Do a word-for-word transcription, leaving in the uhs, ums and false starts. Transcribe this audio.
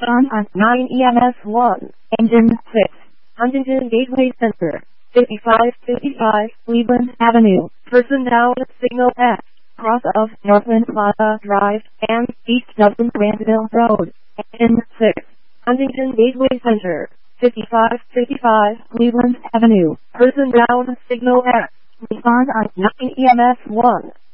on on nine E M S one, engine six, Huntington Gateway Center, fifty-five fifty-five Cleveland Avenue, person down signal S, cross of Northland Plaza Drive, and east Dublin Granville Road, engine six, Huntington Gateway Center, fifty-five fifty-five Cleveland Avenue, person down signal S, respond on nine E M S one.